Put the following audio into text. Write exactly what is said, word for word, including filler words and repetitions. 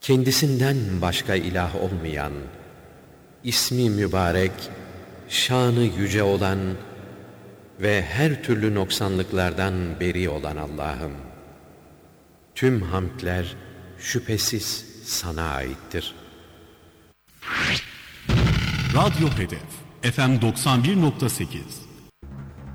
Kendisinden başka ilah olmayan, ismi mübarek, şanı yüce olan ve her türlü noksanlıklardan beri olan Allah'ım, tüm hamdler şüphesiz sana aittir. Radyo Hedef F M doksan bir nokta sekiz